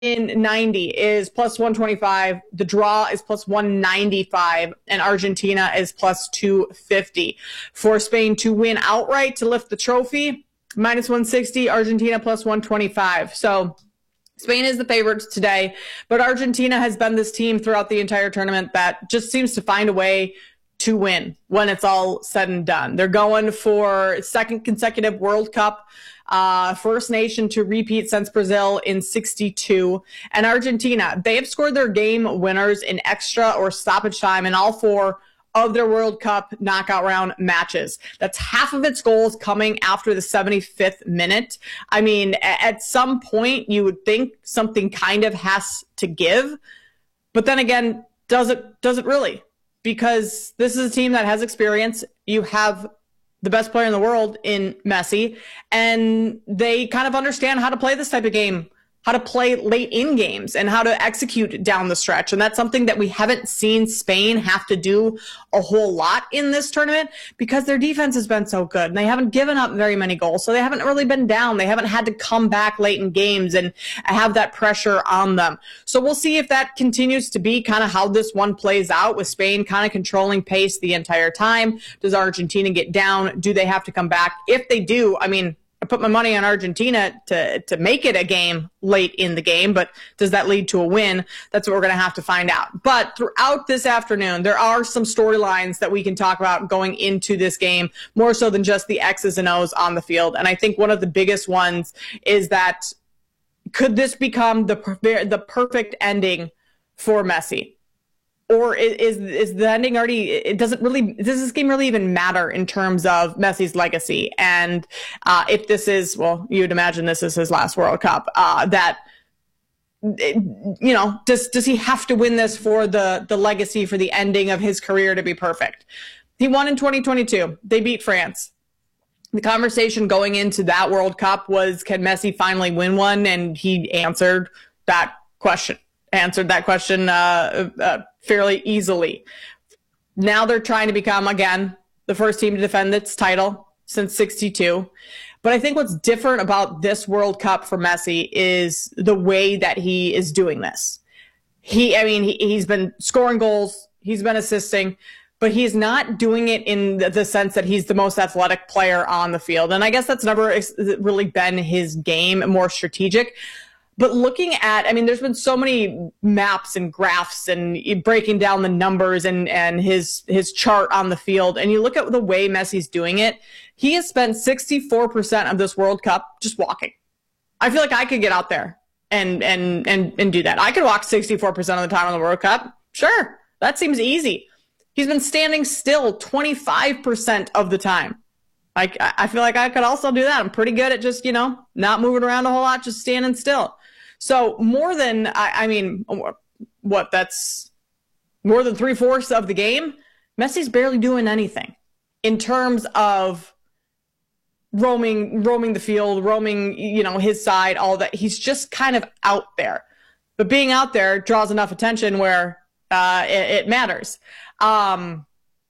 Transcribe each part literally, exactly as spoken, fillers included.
ninety is plus one twenty-five. The draw is plus one ninety-five, and Argentina is plus two fifty. For Spain to win outright to lift the trophy, minus one sixty, Argentina plus one twenty-five. So Spain is the favorites today, but Argentina has been this team throughout the entire tournament that just seems to find a way to win when it's all said and done. They're going for second consecutive World Cup, uh, first nation to repeat since Brazil in sixty-two. And Argentina, they have scored their game winners in extra or stoppage time in all four of their World Cup knockout round matches. That's half of its goals coming after the seventy-fifth minute. I mean, at some point you would think something kind of has to give, but then again, does it, does it really? Because this is a team that has experience. You have the best player in the world in Messi, and they kind of understand how to play this type of game, how to play late in games, and how to execute down the stretch. And that's something that we haven't seen Spain have to do a whole lot in this tournament because their defense has been so good and they haven't given up very many goals. So they haven't really been down. They haven't had to come back late in games and have that pressure on them. So we'll see if that continues to be kind of how this one plays out, with Spain kind of controlling pace the entire time. Does Argentina get down? Do they have to come back? If they do, I mean, I put my money on Argentina to, to make it a game late in the game, but does that lead to a win? That's what we're going to have to find out. But throughout this afternoon, there are some storylines that we can talk about going into this game, more so than just the X's and O's on the field. And I think one of the biggest ones is that, could this become the, the perfect ending for Messi? Or is is the ending already, it doesn't really, does this game really even matter in terms of Messi's legacy? And uh, if this is, well, you'd imagine this is his last World Cup, uh, that, you know, does does he have to win this for the, the legacy, for the ending of his career to be perfect? He won in twenty twenty-two. They beat France. The conversation going into that World Cup was, can Messi finally win one? And he answered that question. answered that question uh, uh, fairly easily. Now they're trying to become, again, the first team to defend its title since sixty-two. But I think what's different about this World Cup for Messi is the way that he is doing this. He, I mean, he, he's been scoring goals, he's been assisting, but he's not doing it in the, the sense that he's the most athletic player on the field. And I guess that's never really been his game, more strategic. But looking at, I mean, there's been so many maps and graphs and breaking down the numbers and, and his, his chart on the field. And you look at the way Messi's doing it, he has spent sixty-four percent of this World Cup just walking. I feel like I could get out there and, and, and, and do that. I could walk sixty-four percent of the time on the World Cup. Sure. That seems easy. He's been standing still twenty-five percent of the time. Like, I feel like I could also do that. I'm pretty good at just, you know, not moving around a whole lot, just standing still. So more than, I, I mean, what, that's more than three-fourths of the game. Messi's barely doing anything in terms of roaming, roaming the field, roaming, you know, his side, all that. He's just kind of out there. But being out there draws enough attention where uh, it, it matters. Um,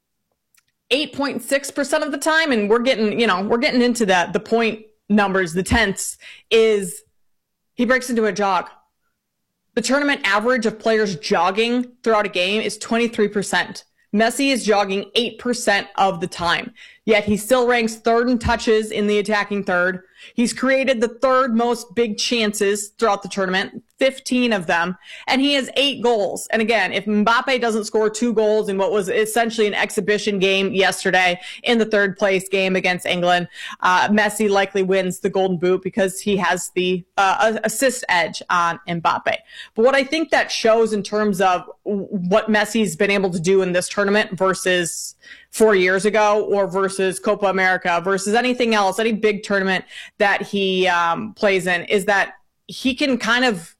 eight point six percent of the time, and we're getting, you know, we're getting into that, the point numbers, the tenths, is he breaks into a jog. The tournament average of players jogging throughout a game is twenty-three percent. Messi is jogging eight percent of the time, yet he still ranks third in touches in the attacking third. He's created the third most big chances throughout the tournament, fifteen of them, and he has eight goals. And again, if Mbappe doesn't score two goals in what was essentially an exhibition game yesterday in the third place game against England, uh, Messi likely wins the Golden Boot because he has the uh, assist edge on Mbappe. But what I think that shows in terms of what Messi's been able to do in this tournament versus four years ago, or versus Copa America, versus anything else, any big tournament that he um, plays in, is that he can kind of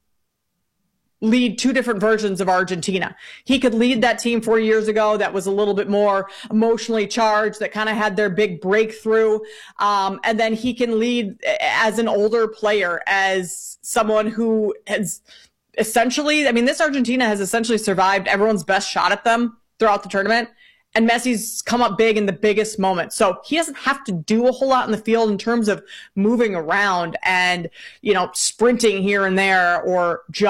lead two different versions of Argentina. He could lead that team four years ago that was a little bit more emotionally charged, that kind of had their big breakthrough. Um, and then he can lead as an older player, as someone who has essentially, I mean, this Argentina has essentially survived everyone's best shot at them throughout the tournament. And Messi's come up big in the biggest moment. So he doesn't have to do a whole lot in the field in terms of moving around and, you know, sprinting here and there or